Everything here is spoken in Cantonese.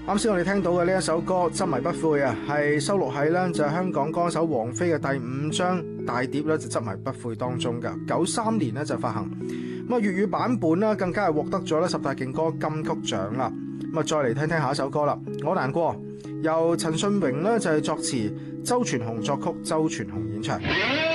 啱先我哋聽到嘅呢一首歌《執迷不悔》啊，係收錄喺呢就係香港歌手王菲嘅第5張大碟咧，就《執迷不悔》當中噶。93年呢就發行，咁啊粵語版本啦更加係獲得咗咧10大勁歌金曲獎啦。咁啊再嚟聽聽下一首歌啦，《我難過》由陳信榮呢就係作詞，周傳雄作曲，周傳雄演唱。